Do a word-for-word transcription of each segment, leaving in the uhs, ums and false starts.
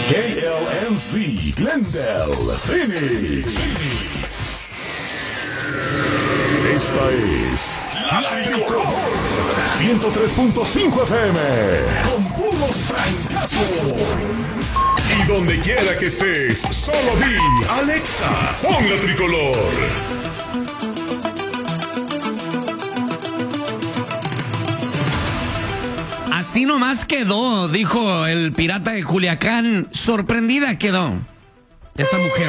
K L M C, Glendale, Phoenix. Esta es La Tricolor ciento tres punto cinco F M con puros francazos. Y donde quiera que estés, solo di Alexa, pon La Tricolor. Así nomás quedó, dijo el pirata de Culiacán. Sorprendida quedó esta mujer.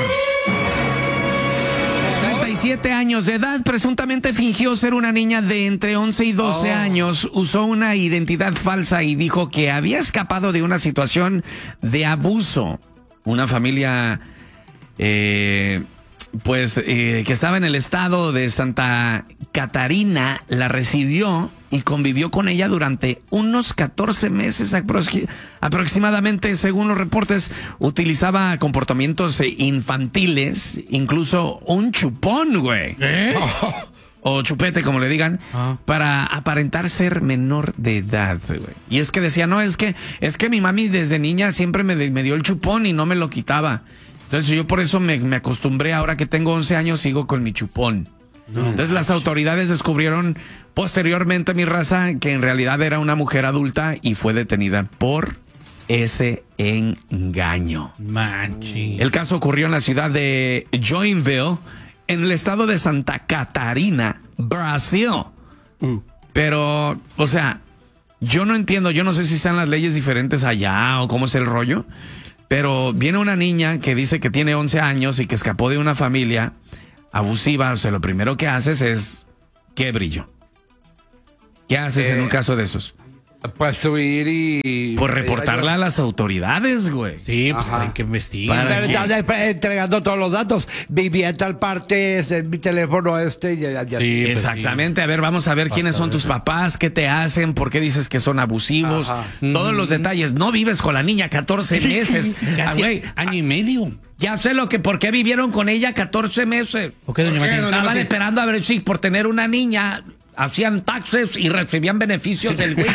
treinta y siete años de edad, presuntamente fingió ser una niña de entre once y doce oh. años. Usó una identidad falsa y dijo que había escapado de una situación de abuso. Una familia, eh, pues, eh, que estaba en el estado de Santa Catarina, la recibió y convivió con ella durante unos catorce meses aprox- aproximadamente. Según los reportes, utilizaba comportamientos infantiles, incluso un chupón, güey. ¿Eh? O chupete, como le digan, ah. para aparentar ser menor de edad, güey. Y es que decía, no, es que es que mi mami desde niña siempre me, me dio el chupón y no me lo quitaba. Entonces yo por eso me, me acostumbré, ahora que tengo once años, sigo con mi chupón. No, Entonces las autoridades descubrieron posteriormente, mi raza, que en realidad era una mujer adulta y fue detenida por ese engaño. Manchi. El caso ocurrió en la ciudad de Joinville, en el estado de Santa Catarina, Brasil. Uh. Pero, o sea, yo no entiendo, yo no sé si están las leyes diferentes allá o cómo es el rollo, pero viene una niña que dice que tiene once años y que escapó de una familia abusiva. O sea, lo primero que haces es, ¿qué, Brillo? ¿Qué haces eh, en un caso de esos? Pues subir y... Pues reportarla a las autoridades, güey. Sí, pues Ajá. hay que investigar. Entregando todos los datos. Viví en tal parte, este, mi teléfono este. Ya, ya, sí, pues exactamente. Sí. A ver, vamos a ver Pasa quiénes son tus papás, qué te hacen, por qué dices que son abusivos. Ajá. Todos mm. los detalles. No vives con la niña catorce meses. Casi ah, año y medio. Ya sé lo que, por qué vivieron con ella catorce meses. ¿Por qué, doña Martín? Estaban esperando a ver si por tener una niña hacían taxes y recibían beneficios del güey.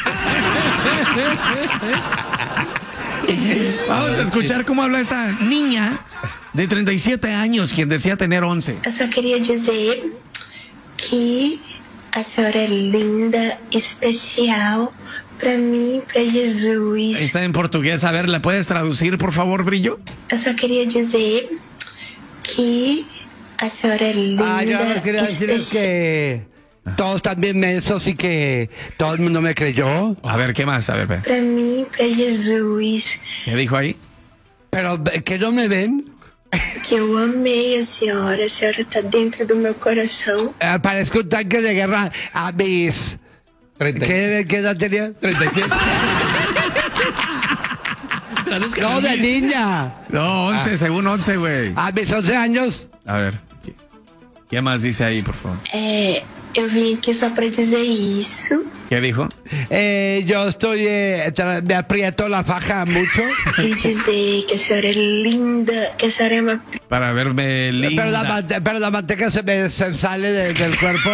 Vamos a escuchar cómo habla esta niña de treinta y siete años, quien decía tener once. Eu só queria dizer que a senhora é linda, especial para mim, para Jesus. Está en portugués. A ver, ¿la puedes traducir, por favor, Brillo? Eu só queria dizer que a senhora é linda. Ah, yo quería decir es que todos están bien mensos y que todo el mundo me creyó. A ver, ¿qué más? A ver, ve. Para mí, para Jesus. ¿Qué dijo ahí? Pero que no me ven. Que eu amei a senhora, a senhora está dentro do meu coração. Eh, parezco un tanque de guerra a mis... ¿Qué, ¿Qué edad tenía? treinta y siete. No, de niña. No, once, ah. según once, güey. A mis once años. A ver, ¿qué, ¿qué más dice ahí, por favor? Eh, eu vim aqui só para dizer isso. ¿Qué dijo? Eh, yo estoy, eh, me aprieto la faja mucho. Y dice que a senhora é linda, que a senhora é uma... Para verme linda. Pero la, pero la manteca se me se sale de, del cuerpo.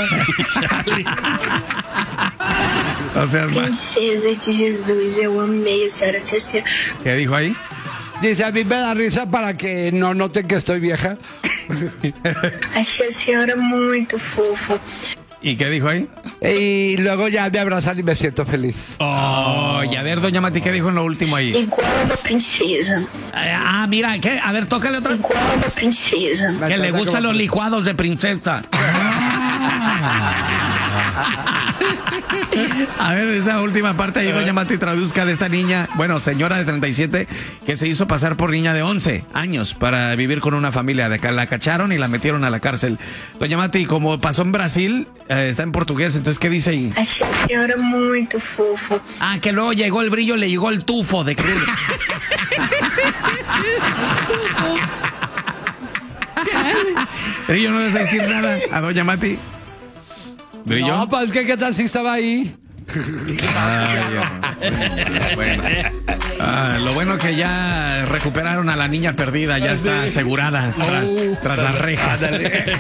O sea, princesa de Jesus, eu amei a senhora. Se a senhora... ¿Qué dijo ahí? Dice, a mí me da risa para que no noten que estoy vieja. Achei a senhora muito fofa. ¿Y qué dijo ahí? Y luego ya me abrazan y me siento feliz. Oh, y a ver, doña Mati, ¿qué dijo en lo último ahí? Igual a una princesa. Ah, mira, ¿qué? A ver, tócale otra. Igual a una princesa. Que le gustan los licuados de princesa. A ver, esa última parte ahí, doña Mati, traduzca de esta niña, bueno, señora de treinta y siete, que se hizo pasar por niña de once años para vivir con una familia. De acá la cacharon y la metieron a la cárcel. Doña Mati, como pasó en Brasil, eh, está en portugués, entonces, ¿qué dice ahí? Achei a senhora muito fofa. Ah, que luego llegó el Brillo, le llegó el tufo de cruz. Brillo, no le vas a decir nada a doña Mati. ¿Brillo? No, pues que qué tal si estaba ahí. Ah, bueno. Ah, lo bueno que ya recuperaron a la niña perdida, ya está asegurada tras, tras las rejas.